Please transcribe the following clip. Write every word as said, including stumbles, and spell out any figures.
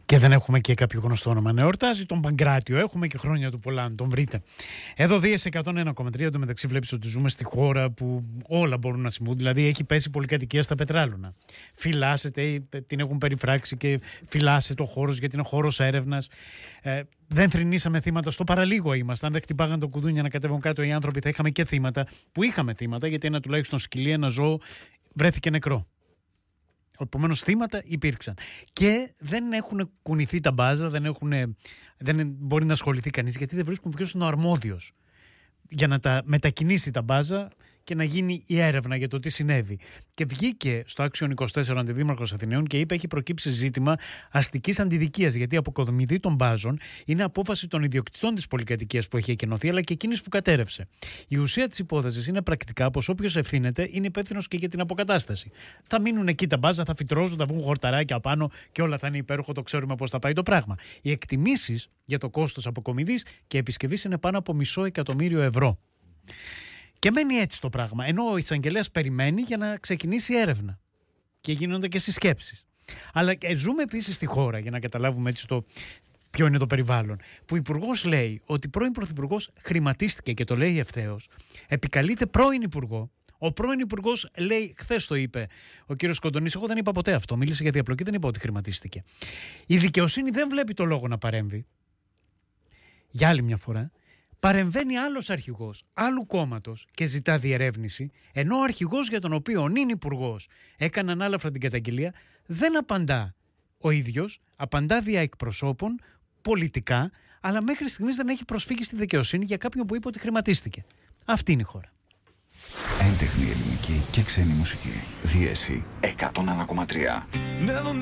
Και δεν έχουμε και κάποιο γνωστό όνομα να εορτάζει. Τον Παγκράτιο έχουμε και χρόνια του πολλά, αν τον βρείτε. Εδώ Δίες εκατόν ένα κόμμα τρία. Εντωμεταξύ βλέπεις ότι ζούμε στη χώρα που όλα μπορούν να συμβούν. Δηλαδή έχει πέσει πολυκατοικία στα πετράλωνα. Φυλάσσεται, την έχουν περιφράξει και φυλάσσεται ο χώρος γιατί είναι χώρος έρευνας. Ε, δεν θρηνήσαμε θύματα, στο παραλίγο ήμασταν. Δεν χτυπάγαν το κουδούνι να κατέβουν κάτω οι άνθρωποι. Θα είχαμε και θύματα. Που είχαμε θύματα, γιατί ένα τουλάχιστον σκυλί, ένα ζώο βρέθηκε νεκρό. Επομένως θύματα υπήρξαν. Και δεν έχουν κουνηθεί τα μπάζα, δεν, έχουν, δεν μπορεί να ασχοληθεί κανείς, γιατί δεν βρίσκουν ποιος είναι ο αρμόδιος για να τα μετακινήσει τα μπάζα και να γίνει η έρευνα για το τι συνέβη. Και βγήκε στο Άξιον είκοσι τέσσερα ο αντιδήμαρχος Αθηναίων και είπε: έχει προκύψει ζήτημα αστικής αντιδικίας, γιατί η αποκομιδή των μπάζων είναι απόφαση των ιδιοκτητών της πολυκατοικίας που έχει εκενωθεί, αλλά και εκείνης που κατέρευσε. Η ουσία της υπόθεσης είναι πρακτικά πως όποιος ευθύνεται είναι υπεύθυνος και για την αποκατάσταση. Θα μείνουν εκεί τα μπάζα, θα φυτρώσουν, θα βγουν χορταράκια απάνω και όλα θα είναι υπέροχο, το ξέρουμε πώς θα πάει το πράγμα. Οι εκτιμήσεις για το κόστος αποκομιδής και επισκευής είναι πάνω από μισό εκατομμύριο ευρώ. Και μένει έτσι το πράγμα, ενώ ο εισαγγελέας περιμένει για να ξεκινήσει η έρευνα και γίνονται και συσκέψεις. Αλλά ζούμε επίσης στη χώρα, για να καταλάβουμε έτσι το ποιο είναι το περιβάλλον, που ο υπουργός λέει ότι πρώην πρωθυπουργός χρηματίστηκε και το λέει ευθέως, επικαλείται πρώην υπουργό. Ο πρώην υπουργός λέει, χθες το είπε ο κύριος Κοντονής, εγώ δεν είπα ποτέ αυτό, μίλησε για διαπλοκή, δεν είπα ότι χρηματίστηκε. Η δικαιοσύνη δεν βλέπει το λόγο να παρέμβει. Για άλλη μια φορά. Παρεμβαίνει άλλος αρχηγός άλλου κόμματος και ζητά διερεύνηση, ενώ ο αρχηγός για τον οποίο ο νυν υπουργός έκανε ανάλαφρα την καταγγελία δεν απαντά ο ίδιος, απαντά δια εκπροσώπων πολιτικά, αλλά μέχρι στιγμής δεν έχει προσφύγει στη δικαιοσύνη για κάποιον που είπε ότι χρηματίστηκε. Αυτή είναι η χώρα. Έντεχνη ελληνική και ξένη μουσική. Δίεση εκατόν ένα κόμμα τρία.